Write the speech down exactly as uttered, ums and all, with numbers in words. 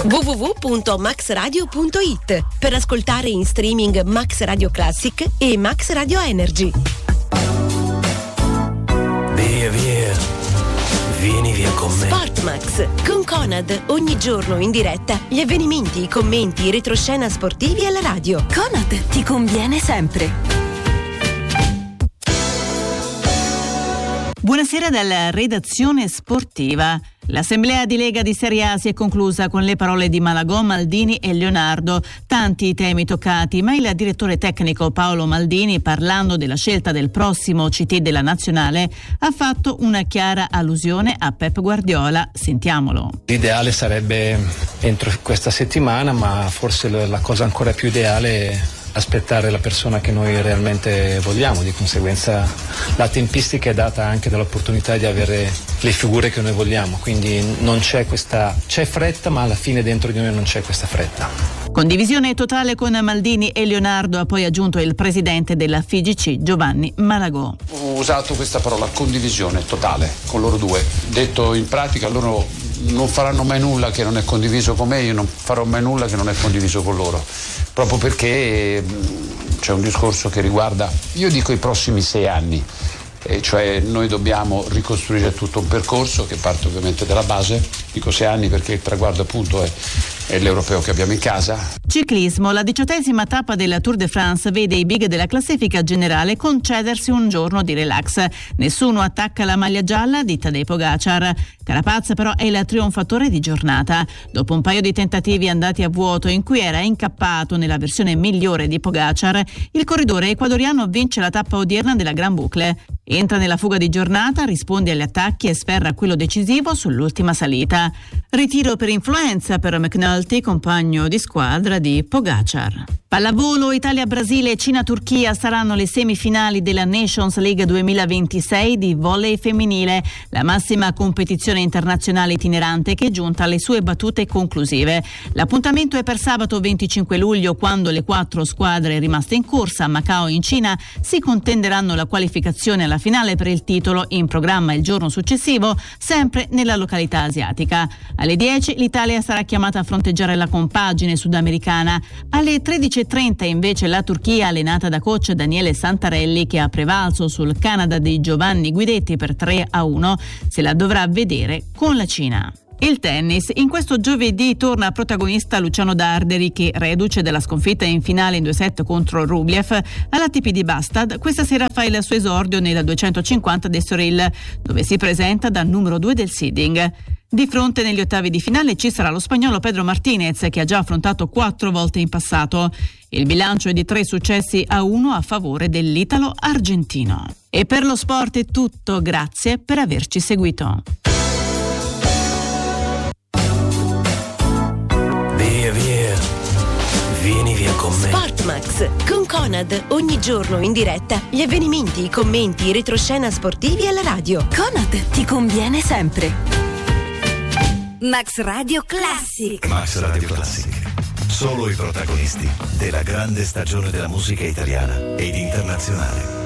w w w punto max radio punto i t per ascoltare in streaming Max Radio Classic e Max Radio Energy. Via via, vieni via con me. Sportmax con Conad, ogni giorno in diretta gli avvenimenti, i commenti, i retroscena sportivi alla radio. Conad ti conviene sempre. Buonasera dalla redazione sportiva. L'assemblea di Lega di Serie A si è conclusa con le parole di Malagò, Maldini e Leonardo. Tanti i temi toccati, ma il direttore tecnico Paolo Maldini, parlando della scelta del prossimo C T della Nazionale, ha fatto una chiara allusione a Pep Guardiola. Sentiamolo. L'ideale sarebbe entro questa settimana, ma forse la cosa ancora più ideale è aspettare la persona che noi realmente vogliamo. Di conseguenza la tempistica è data anche dall'opportunità di avere le figure che noi vogliamo, quindi non c'è questa c'è fretta, ma alla fine dentro di noi non c'è questa fretta. Condivisione totale con Maldini e Leonardo, ha poi aggiunto il presidente della F I G C Giovanni Malagò. Ho usato questa parola, condivisione totale, con loro due. Detto in pratica, loro non faranno mai nulla che non è condiviso con me, io non farò mai nulla che non è condiviso con loro, proprio perché c'è un discorso che riguarda, io dico, i prossimi sei anni, e cioè noi dobbiamo ricostruire tutto un percorso che parte ovviamente dalla base. Dico sei anni perché il traguardo appunto è, è l'europeo che abbiamo in casa. Ciclismo, la diciottesima tappa della Tour de France vede i big della classifica generale concedersi un giorno di relax. Nessuno attacca la maglia gialla di Tadej Pogačar. Carapaz però è il trionfatore di giornata. Dopo un paio di tentativi andati a vuoto in cui era incappato nella versione migliore di Pogačar, il corridore ecuadoriano vince la tappa odierna della Gran Boucle. Entra nella fuga di giornata, risponde agli attacchi e sferra quello decisivo sull'ultima salita. Ritiro per influenza per McNulty, compagno di squadra di Pogačar. Pallavolo, Italia-Brasile e Cina-Turchia saranno le semifinali della Nations League duemilaventisei di volley femminile, la massima competizione internazionale itinerante che è giunta alle sue battute conclusive. L'appuntamento è per sabato venticinque luglio, quando le quattro squadre rimaste in corsa a Macao in Cina si contenderanno la qualificazione alla finale per il titolo, in programma il giorno successivo, sempre nella località asiatica. Alle dieci l'Italia sarà chiamata a fronteggiare la compagine sudamericana. Alle tredici e trenta invece la Turchia, allenata da coach Daniele Santarelli, che ha prevalso sul Canada di Giovanni Guidetti per tre a uno, se la dovrà vedere con la Cina. Il tennis. In questo giovedì torna protagonista Luciano Darderi, che, reduce dalla sconfitta in finale in due set contro Rublev all'A T P di Bastad, questa sera fa il suo esordio nella duecentocinquanta d'Estoril, dove si presenta da numero due del seeding. Di fronte negli ottavi di finale ci sarà lo spagnolo Pedro Martinez, che ha già affrontato quattro volte in passato. Il bilancio è di tre successi a uno a favore dell'italo argentino. E per lo sport è tutto, grazie per averci seguito. Via via, vieni via con me. Sportmax con Conad, ogni giorno in diretta gli avvenimenti, i commenti, i retroscena sportivi alla radio. Conad ti conviene sempre. Max Radio Classic. Max Radio Classic. Solo i protagonisti della grande stagione della musica italiana ed internazionale.